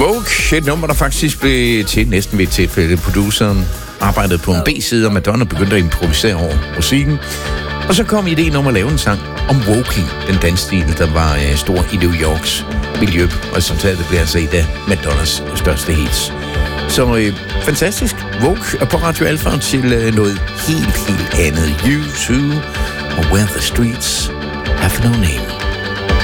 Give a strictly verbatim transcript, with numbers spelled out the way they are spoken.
Vogue, et nummer, der faktisk blev til næsten ved et tilfælde. Produceren arbejdede på en B-side, og Madonna begyndte at improvisere over musikken. Og så kom ideen om at lave en sang om woking, den dansstil, der var øh, stor i New Yorks miljø. Og resultatet blev altså et af Madonnas største hits. Så øh, fantastisk. Vogue på Radio Alpha til øh, noget helt, helt andet. U to, og Where the Streets Have No Name.